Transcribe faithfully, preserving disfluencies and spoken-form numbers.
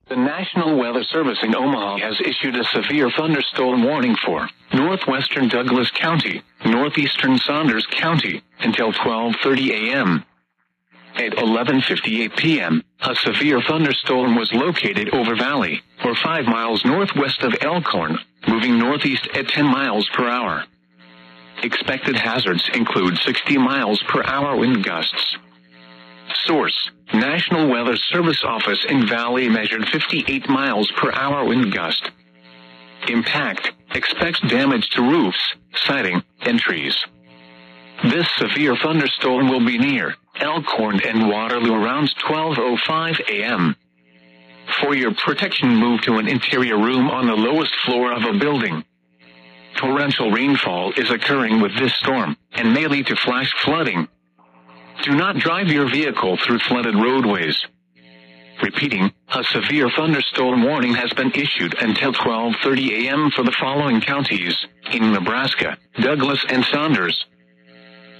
The National Weather Service in Omaha has issued a severe thunderstorm warning for northwestern Douglas County, northeastern Saunders County, until twelve thirty a m At eleven fifty-eight p m, a severe thunderstorm was located over Valley, or five miles northwest of Elkhorn, moving northeast at ten miles per hour. Expected hazards include sixty miles per hour wind gusts. Source: National Weather Service Office in Valley measured fifty-eight miles per hour wind gust. Impact: expects damage to roofs, siding, and trees. This severe thunderstorm will be near Elkhorn and Waterloo around twelve oh five a m For your protection, move to an interior room on the lowest floor of a building. Torrential rainfall is occurring with this storm, and may lead to flash flooding. Do not drive your vehicle through flooded roadways. Repeating, a severe thunderstorm warning has been issued until twelve thirty a m for the following counties in Nebraska: Douglas and Saunders.